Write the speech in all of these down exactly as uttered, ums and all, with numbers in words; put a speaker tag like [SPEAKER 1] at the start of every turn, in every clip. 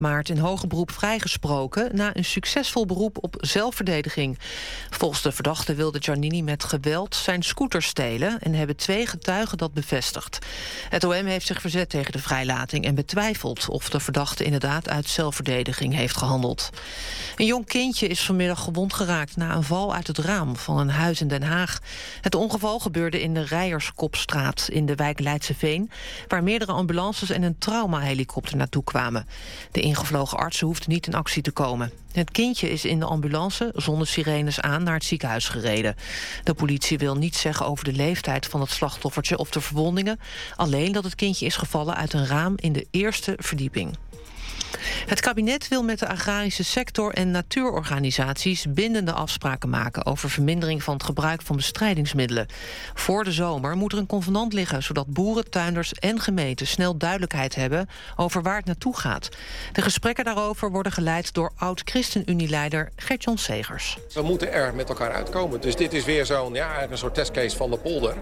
[SPEAKER 1] maart in hoger beroep vrijgesproken na een succesvol beroep op zelfverdediging. Volgens de verdachte wilde Giannini met geweld zijn scooter stelen en hebben twee getuigen dat bevestigd. Het O M heeft zich verzet tegen de vrijlating en betwijfelt of de verdachte inderdaad uit zelfverdediging heeft gehandeld. Een jong kindje is vanmiddag gewond geraakt na een val uit het raam van een huis in Den Haag. Het ongeval gebeurde in de Rijerskopstraat in de wijk Leidseveen, waar meerdere ambulances en een traumahelikopter naartoe kwamen. De ingevlogen artsen hoefden niet in actie te komen. Het kindje is in de ambulance zonder sirenes aan naar het ziekenhuis gereden. De politie wil niets zeggen over de leeftijd van het slachtoffertje of de verwondingen, alleen dat het kindje is gevallen uit een raam in de eerste verdieping. Het kabinet wil met de agrarische sector en natuurorganisaties bindende afspraken maken over vermindering van het gebruik van bestrijdingsmiddelen. Voor de zomer moet er een convenant liggen, zodat boeren, tuinders en gemeenten snel duidelijkheid hebben over waar het naartoe gaat. De gesprekken daarover worden geleid door oud-ChristenUnie-leider Gert-Jan Segers.
[SPEAKER 2] We moeten er met elkaar uitkomen. Dus dit is weer zo'n ja, een soort testcase van de polder.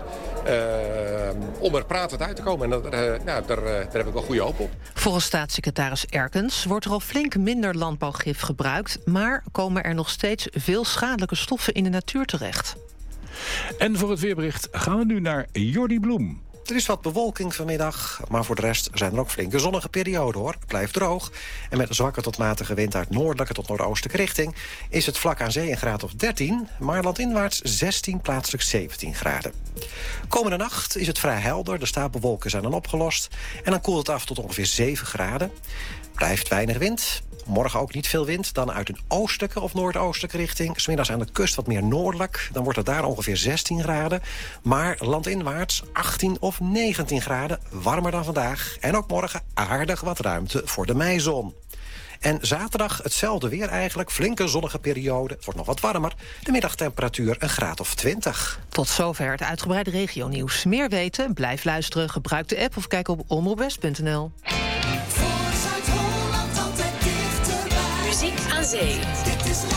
[SPEAKER 2] Uh, om er pratend uit te komen. En dat, uh, nou, daar, uh, daar heb ik wel goede hoop op.
[SPEAKER 1] Volgens staatssecretaris Erkens wordt er al flink minder landbouwgif gebruikt, maar komen er nog steeds veel schadelijke stoffen in de natuur terecht.
[SPEAKER 3] En voor het weerbericht gaan we nu naar Jordi Bloem.
[SPEAKER 4] Er is wat bewolking vanmiddag, maar voor de rest zijn er ook flinke zonnige perioden, hoor. Het blijft droog. En met een zwakke tot matige wind uit noordelijke tot noordoostelijke richting is het vlak aan zee een graad of dertien, maar landinwaarts zestien, plaatselijk zeventien graden. Komende nacht is het vrij helder, de stapelwolken zijn dan opgelost en dan koelt het af tot ongeveer zeven graden. Blijft weinig wind. Morgen ook niet veel wind, dan uit een oostelijke of noordoostelijke richting. 's Middags aan de kust wat meer noordelijk. Dan wordt het daar ongeveer zestien graden. Maar landinwaarts achttien of negentien graden. Warmer dan vandaag. En ook morgen aardig wat ruimte voor de meizon. En zaterdag hetzelfde weer eigenlijk. Flinke zonnige periode. Het wordt nog wat warmer. De middagtemperatuur een graad of twintig.
[SPEAKER 1] Tot zover het uitgebreide regionieuws. Meer weten? Blijf luisteren. Gebruik de app of kijk op omroepwest punt n l.
[SPEAKER 5] Muziek aan zee.